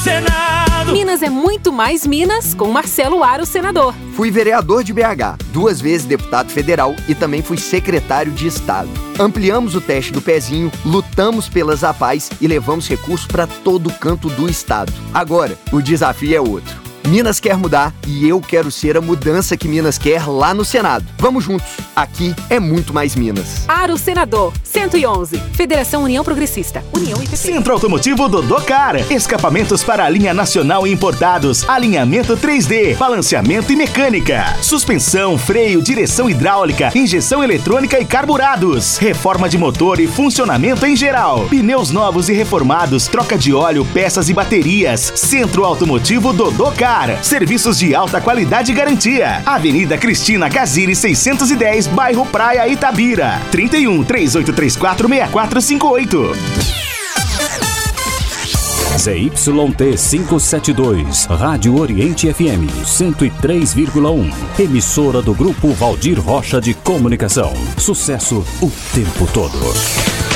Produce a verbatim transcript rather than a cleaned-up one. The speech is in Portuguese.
Senado. Minas é muito mais Minas com Marcelo Aro, senador. Fui vereador de B H, duas vezes deputado federal e também fui secretário de Estado. Ampliamos o teste do pezinho, lutamos pelas A P A S e levamos recursos para todo canto do estado. Agora, o desafio é outro. Minas quer mudar e eu quero ser a mudança que Minas quer lá no Senado. Vamos juntos. Aqui é muito mais Minas. Aro, senador. cento e onze. Federação União Progressista. União I P P. Centro Automotivo Dodô-Car. Escapamentos para a linha nacional e importados. Alinhamento três D. Balanceamento e mecânica. Suspensão, freio, direção hidráulica, injeção eletrônica e carburados. Reforma de motor e funcionamento em geral. Pneus novos e reformados. Troca de óleo, peças e baterias. Centro Automotivo Dodô-Car. Serviços de alta qualidade e garantia. Avenida Cristina Casiri seiscentos e dez, bairro Praia, Itabira. trinta e um, três oito três quatro, seis quatro cinco oito. Z Y T quinhentos e setenta e dois, Rádio Oriente F M cento e três vírgula um. Emissora do Grupo Valdir Rocha de Comunicação. Sucesso o tempo todo.